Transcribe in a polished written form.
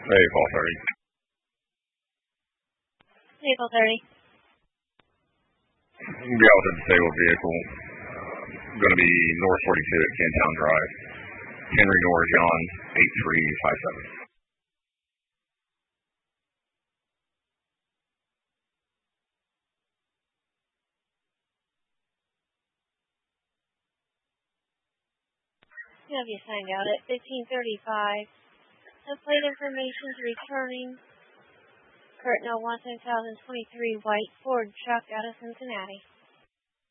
Vehicle 30. Vehicle 30. Be out with a disabled vehicle. Going to be North 42 at Cantown Drive. Henry Norris, John, 8357. You have you signed out at 1535. The plate information is returning. Curtin 01023 white Ford truck out of Cincinnati.